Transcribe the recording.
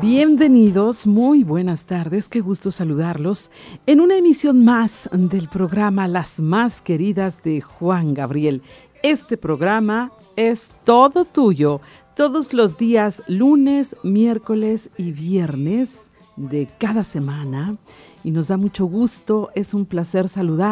Bienvenidos, muy buenas tardes, qué gusto saludarlos en una emisión más del programa Las Más Queridas de Juan Gabriel. Este programa es todo tuyo, todos los días lunes, miércoles y viernes de cada semana y nos da mucho gusto, es un placer saludar.